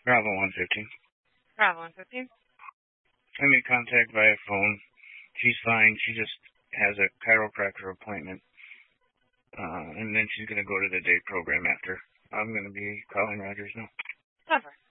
Bravo 115. Bravo 115. I made contact via phone. She's fine. She just has a chiropractor appointment. And then she's going to go to the day program after. I'm going to be calling Rogers now. Over.